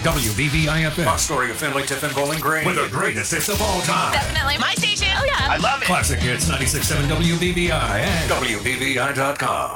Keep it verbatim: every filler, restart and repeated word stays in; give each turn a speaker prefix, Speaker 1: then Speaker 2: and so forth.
Speaker 1: W B V I F M.
Speaker 2: Astoria, Findlay, Tiffin, Bowling Green.
Speaker 1: With the greatest hits of all time.
Speaker 3: Definitely my station. Oh, yeah.
Speaker 2: I love it.
Speaker 1: Classic Hits ninety-six point seven W B V I and
Speaker 2: W B V I dot com.